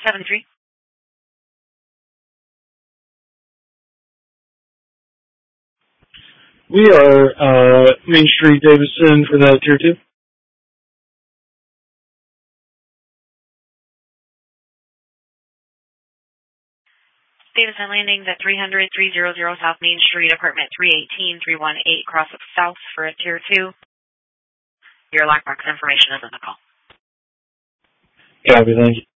73. We are Main Street, Davison for that Tier 2. Davison Landing, the 300-300 South Main Street, apartment 318-318, cross up south for a Tier 2. Your lockbox information is in the call. Copy, thank you.